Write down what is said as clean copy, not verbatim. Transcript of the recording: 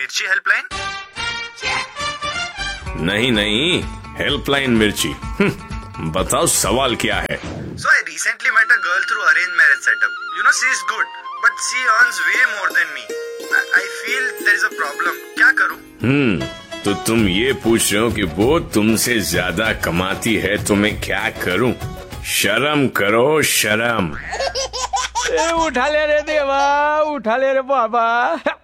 मिर्ची हेल्पलाइन? नहीं नहीं, हेल्पलाइन मिर्ची। बताओ सवाल क्या है? So I recently met a girl through arranged marriage setup. You know, she is good, but she earns way more than me. I feel there is a problem. क्या करूं? तो तुम ये पूछ रहे हो कि वो तुमसे ज्यादा कमाती है तो मैं क्या करूं? शर्म करो, शर्म। उठा ले रे देवा, उठा ले रे बाबा।